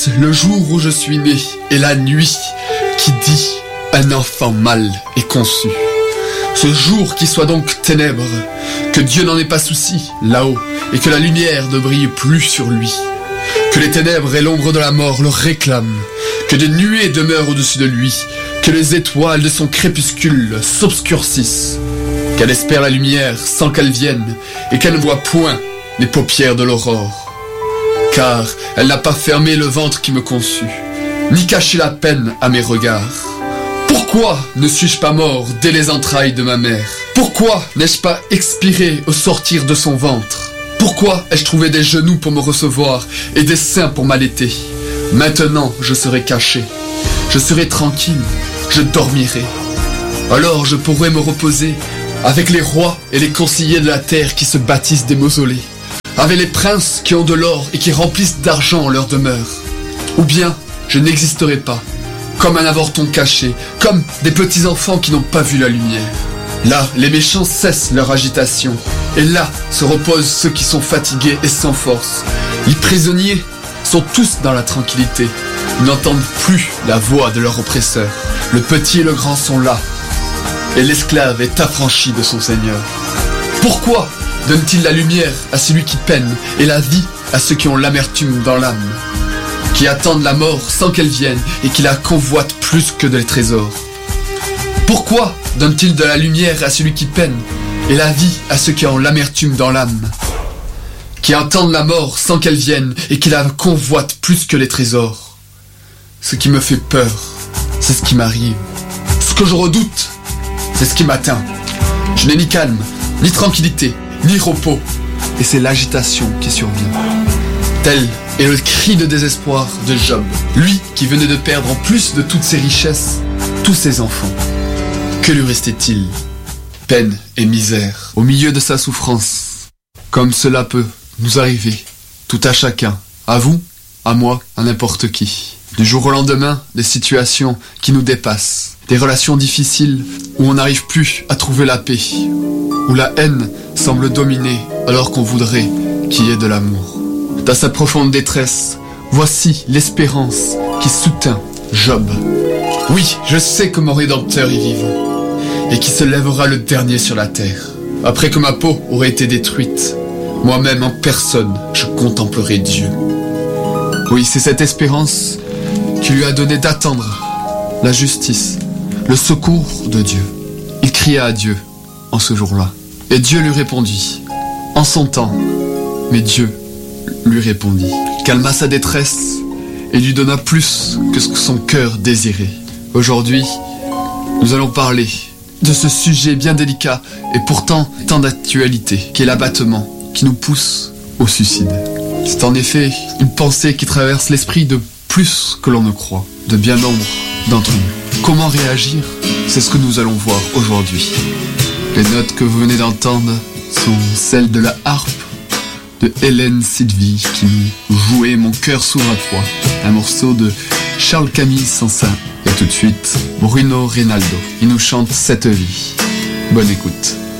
Le jour où je suis né et la nuit qui dit un enfant mâle est conçu. Ce jour qui soit donc ténèbres, que Dieu n'en ait pas souci là-haut et que la lumière ne brille plus sur lui. Que les ténèbres et l'ombre de la mort le réclament, que des nuées demeurent au-dessus de lui, que les étoiles de son crépuscule s'obscurcissent, qu'elle espère la lumière sans qu'elle vienne et qu'elle ne voit point les paupières de l'aurore. Car elle n'a pas fermé le ventre qui me conçut, ni caché la peine à mes regards. Pourquoi ne suis-je pas mort dès les entrailles de ma mère? Pourquoi n'ai-je pas expiré au sortir de son ventre? Pourquoi ai-je trouvé des genoux pour me recevoir et des seins pour m'allaiter? Maintenant je serai caché, je serai tranquille, je dormirai. Alors je pourrai me reposer avec les rois et les conseillers de la terre qui se bâtissent des mausolées, avec les princes qui ont de l'or et qui remplissent d'argent leur demeure. Ou bien je n'existerai pas, comme un avorton caché, comme des petits enfants qui n'ont pas vu la lumière. Là, les méchants cessent leur agitation, et là se reposent ceux qui sont fatigués et sans force. Les prisonniers sont tous dans la tranquillité, ils n'entendent plus la voix de leur oppresseur. Le petit et le grand sont là, et l'esclave est affranchi de son Seigneur. Pourquoi donne-t-il la lumière à celui qui peine et la vie à ceux qui ont l'amertume dans l'âme, qui attendent la mort sans qu'elle vienne et qui la convoitent plus que des trésors? Pourquoi donne-t-il de la lumière à celui qui peine et la vie à ceux qui ont l'amertume dans l'âme, qui attendent la mort sans qu'elle vienne et qui la convoitent plus que les trésors? Ce qui me fait peur, c'est ce qui m'arrive. Ce que je redoute, c'est ce qui m'atteint. Je n'ai ni calme, ni tranquillité, ni repos, et c'est l'agitation qui survient. Tel est le cri de désespoir de Job, lui qui venait de perdre en plus de toutes ses richesses, tous ses enfants. Que lui restait-il? Peine et misère, au milieu de sa souffrance. Comme cela peut nous arriver, tout à chacun, à vous, à moi, à n'importe qui. Du jour au lendemain, des situations qui nous dépassent, des relations difficiles où on n'arrive plus à trouver la paix, où la haine semble dominer alors qu'on voudrait qu'il y ait de l'amour. Dans sa profonde détresse, voici l'espérance qui soutint Job. Oui, je sais que mon Rédempteur est vivant, et qui se lèvera le dernier sur la terre. Après que ma peau aurait été détruite, moi-même en personne, je contemplerai Dieu. Oui, c'est cette espérance qui lui a donné d'attendre la justice, le secours de Dieu. Il cria à Dieu en ce jour-là, et Dieu lui répondit, en son temps, mais Dieu lui répondit, calma sa détresse et lui donna plus que ce que son cœur désirait. Aujourd'hui, nous allons parler de ce sujet bien délicat et pourtant tant d'actualité, qui est l'abattement qui nous pousse au suicide. C'est en effet une pensée qui traverse l'esprit de plus que l'on ne croit, de bien nombre d'entre nous. Comment réagir? C'est ce que nous allons voir aujourd'hui. Les notes que vous venez d'entendre sont celles de la harpe de Hélène Sylvie qui nous jouait Mon cœur s'ouvre à toi, un morceau de Charles-Camille Sansin. Et tout de suite, Bruno Reynaldo, il nous chante Cette vie. Bonne écoute.